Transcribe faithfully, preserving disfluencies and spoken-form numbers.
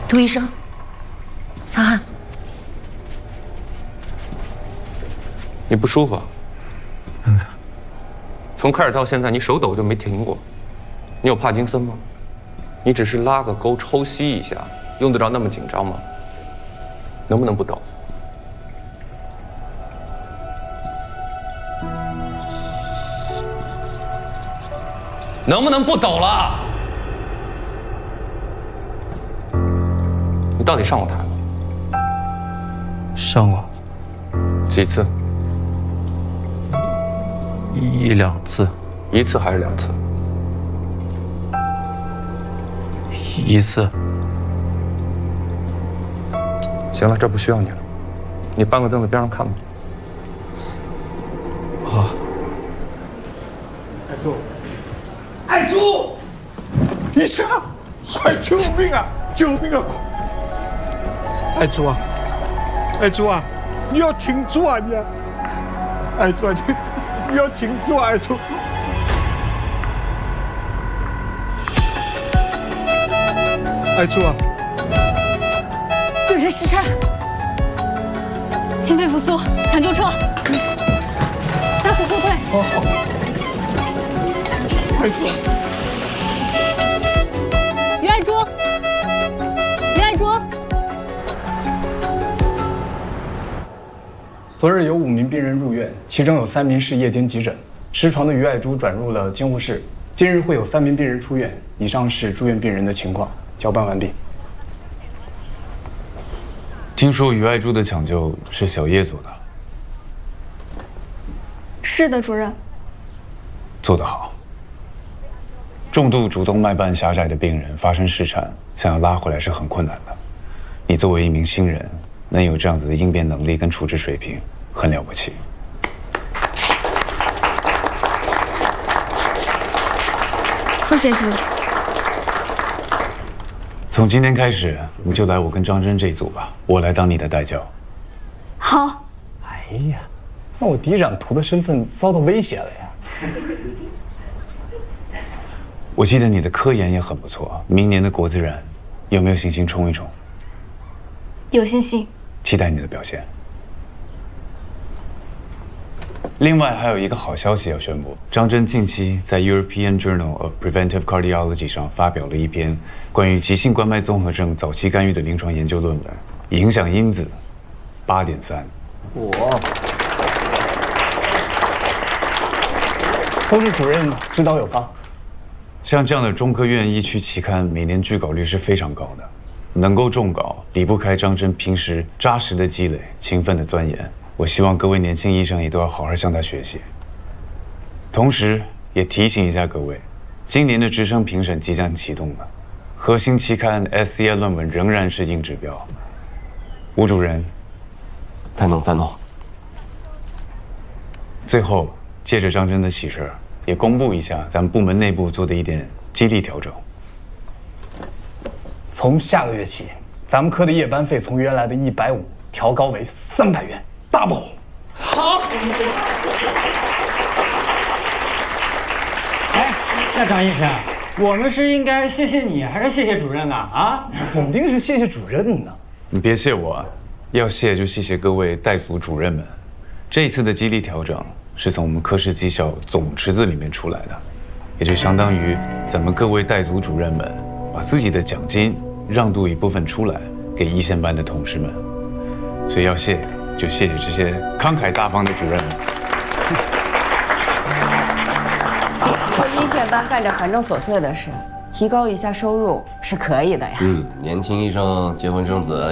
杜医生，桑汉， 你不舒服啊？ 嗯。 从开始到现在，你手抖就没停过。你有帕金森吗？你只是拉个钩、抽吸一下，用得着那么紧张吗？能不能不抖？能不能不抖了？你到底上过台吗？ 上过。 几次？ 一两次。 一次还是两次？ 一次。 行了，这不需要你了，你搬个凳子边上看吧。 好。 爱珠，爱珠，医生，快救命啊！救命啊！快！爱珠啊，爱珠啊，你要挺住啊你！爱珠啊，你你要挺住啊，爱珠！爱珠啊！ 有人失颤，心肺复苏，抢救车，家属后退。 好好。爱珠， 于爱珠，于爱珠。 昨日有五名病人入院，其中有三名是夜间急诊，失床的于爱珠转入了监护室。今日会有三名病人出院，以上是住院病人的情况，交办完毕。 听说于爱珠的抢救是小叶做的。 是的，主任。 做得好。重度主动脉瓣狭窄的病人发生室颤，想要拉回来是很困难的。你作为一名新人，能有这样子的应变能力跟处置水平，很了不起。 谢谢主任。 从今天开始，你就来我跟张真这一组吧，我来当你的代教。 好。 哎呀，那我嫡长徒的身份遭到威胁了呀！ 我记得你的科研也很不错，明年的国自然，有没有信心冲一冲？ 有信心。 期待你的表现。另外还有一个好消息要宣布，张真近期在 European Journal of Preventive Cardiology 上发表了一篇关于急性冠脉综合症早期干预的临床研究论文，影响因子八点三。 我。都是主任指导有方。 像这样的中科院医区期刊，每年拒稿率是非常高的，能够中稿离不开张真平时扎实的积累、勤奋的钻研。我希望各位年轻医生也都要好好向他学习。同时，也提醒一下各位，今年的职称评审即将启动了，核心期刊 S C I 论文仍然是硬指标。吴主任， 再弄再弄。 最后，借着张真的喜事，也公布一下咱们部门内部做的一点激励调整。 从下个月起，咱们科的夜班费从原来的一百五调高为三百元。double。 好。哎，那张医生，我们是应该谢谢你，还是谢谢主任呢？啊， 肯定是谢谢主任呢。 你别谢我，要谢就谢谢各位带组主任们。这一次的激励调整是从我们科室绩效总池子里面出来的，也就相当于咱们各位带组主任们把自己的奖金让渡一部分出来给一线班的同事们，所以要谢。就谢谢这些慷慨大方的主任们。 和一线班干着繁重琐碎的事，提高一下收入是可以的呀。 嗯，年轻医生结婚生子